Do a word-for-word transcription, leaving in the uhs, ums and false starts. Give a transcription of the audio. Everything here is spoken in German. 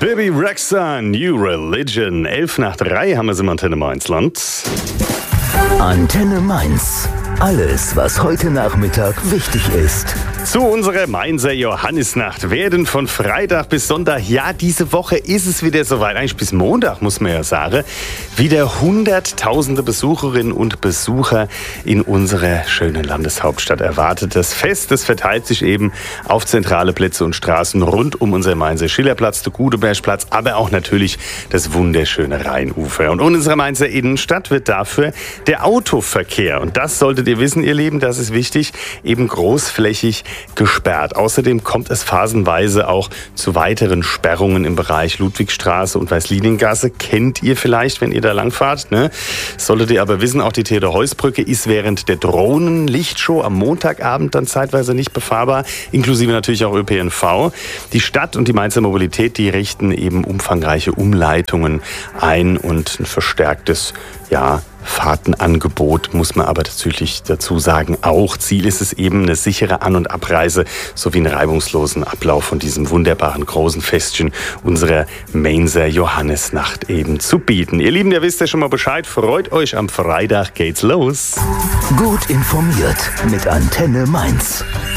Bibi Rexha, New Religion. Elf nach drei haben wir es im Antenne Mainz-Land. Antenne Mainz. Alles, was heute Nachmittag wichtig ist. Zu unserer Mainzer Johannisnacht werden von Freitag bis Sonntag, ja, diese Woche ist es wieder soweit, eigentlich bis Montag, muss man ja sagen, wieder hunderttausende Besucherinnen und Besucher in unserer schönen Landeshauptstadt erwartet. Das Fest, das verteilt sich eben auf zentrale Plätze und Straßen rund um unser Mainzer Schillerplatz, der Gudebergplatz, aber auch natürlich das wunderschöne Rheinufer. Und in unserer Mainzer Innenstadt wird dafür der Autoverkehr, und das solltet ihr wissen, ihr Lieben, das ist wichtig, eben großflächig gesperrt. Außerdem kommt es phasenweise auch zu weiteren Sperrungen im Bereich Ludwigstraße und Weißliniengasse. Kennt ihr vielleicht, wenn ihr da langfahrt, ne? Solltet ihr aber wissen, auch die Theodor-Heuss-Brücke ist während der Drohnenlichtshow am Montagabend dann zeitweise nicht befahrbar, inklusive natürlich auch Ö P N V. Die Stadt und die Mainzer Mobilität, die richten eben umfangreiche Umleitungen ein und ein verstärktes, ja, Fahrtenangebot, muss man aber natürlich dazu sagen, auch. Ziel ist es eben, eine sichere An- und Abreise sowie einen reibungslosen Ablauf von diesem wunderbaren großen Festchen unserer Mainzer Johannisnacht eben zu bieten. Ihr Lieben, ihr wisst ja schon mal Bescheid. Freut euch, am Freitag geht's los. Gut informiert mit Antenne Mainz.